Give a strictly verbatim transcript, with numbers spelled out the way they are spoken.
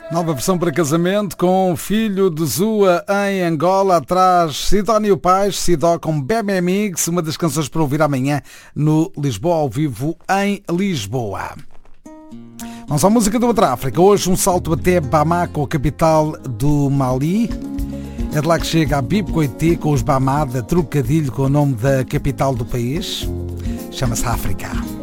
Nova versão para casamento com Filho de Zua em Angola. Atrás Sidónio Paz, Sidó com Bebe Mix, uma das canções para ouvir amanhã no Lisboa ao vivo em Lisboa. Vamos à música da outra África. Hoje um salto até Bamako, a capital do Mali. É de lá que chega a Bib Koité com os Bamada, trocadilho com o nome da capital do país. Chama-se África.